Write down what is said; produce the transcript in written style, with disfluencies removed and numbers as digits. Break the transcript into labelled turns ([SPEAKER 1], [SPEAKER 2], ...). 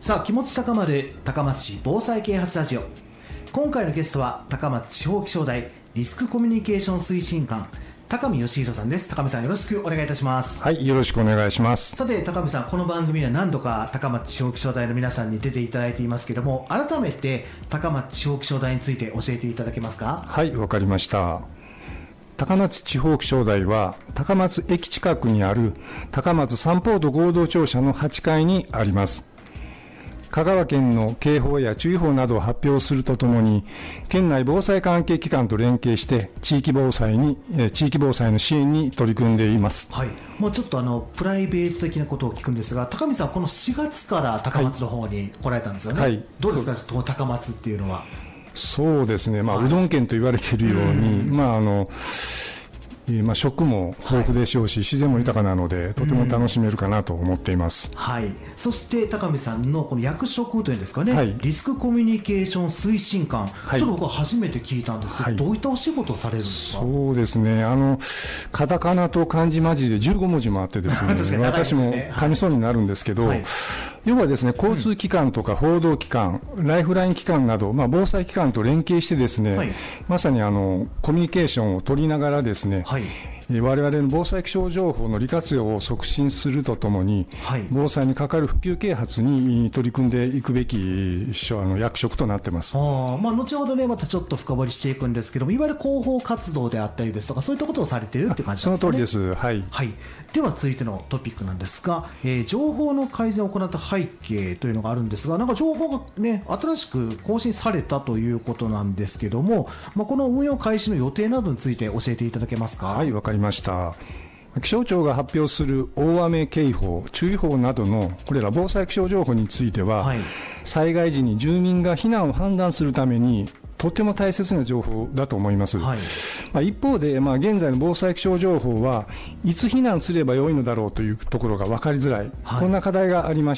[SPEAKER 1] さあ、気持ち高まる高松市防災啓発ラジオ。今回のゲストは高松地方気象台リスクコミュニケーション推進官、高見義弘さんです。高見さん、よろしくお願いいたします。
[SPEAKER 2] はい、よろしくお願いします。
[SPEAKER 1] さて、高見さん、この番組では何度か高松地方気象台の皆さんに出ていただいていますけれども、改めて高松地方気象台について教えていただけますか？
[SPEAKER 2] はい、わかりました。高松地方気象台は高松駅近くにある高松三ポート合同庁舎の8階にあります。香川県の警報や注意報などを発表するとともに、県内防災関係機関と連携して地域防災の支援に取り組んでいます。
[SPEAKER 1] はい、もうちょっとプライベート的なことを聞くんですが、高見さん、この4月から高松の方に来られたんですよね。はい、どうですか、この高松っていうのは。
[SPEAKER 2] そうですね、うどん県と言われているように、食も豊富でしょうし、自然も豊かなので、とても楽しめるかなと思っています。
[SPEAKER 1] はい、そして高見さんのこの役職というんですかね、リスクコミュニケーション推進官、ちょっと僕は初めて聞いたんですけど、どういったお仕事をされるんですか？
[SPEAKER 2] そうですね、カタカナと漢字混じりで15文字もあってですね、私も噛みそうになるんですけど、要はですね、交通機関とか報道機関、ライフライン機関など、防災機関と連携してですね、まさにコミュニケーションを取りながらですね、我々の防災気象情報の利活用を促進するとともに、防災にかかる普及啓発に取り組んでいくべき役職となっています。
[SPEAKER 1] 後ほどね、またちょっと深掘りしていくんですけども、いわゆる広報活動であったりですとか、そういったことをされているって感じですかね。
[SPEAKER 2] その通りです。はい。
[SPEAKER 1] では続いてのトピックなんですが、情報の改善を行った背景というのがあるんですが、なんか情報がね、新しく更新されたということなんですけども、この運用開始の予定などについて教えていただけますか？
[SPEAKER 2] はい、わかりました。気象庁が発表する大雨警報、注意報などのこれら防災気象情報については、災害時に住民が避難を判断するためにとても大切な情報だと思います。一方で、現在の防災気象情報はいつ避難すればよいのだろうというところが分かりづらい、こんな課題がありま